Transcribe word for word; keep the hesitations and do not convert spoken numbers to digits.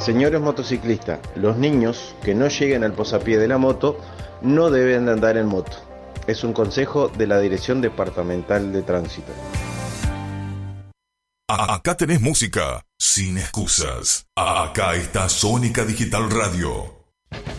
Señores motociclistas, los niños que no lleguen al posapié de la moto no deben de andar en moto. Es un consejo de la Dirección Departamental de Tránsito. Acá tenés música sin excusas. Acá está Sónica Digital Radio.